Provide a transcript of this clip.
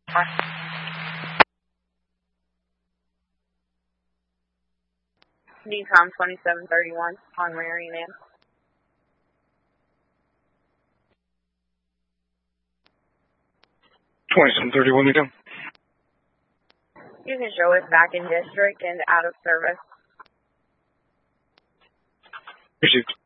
DCOM 2731 on Marion Ave. Again. You can show us back in district and out of service. Received.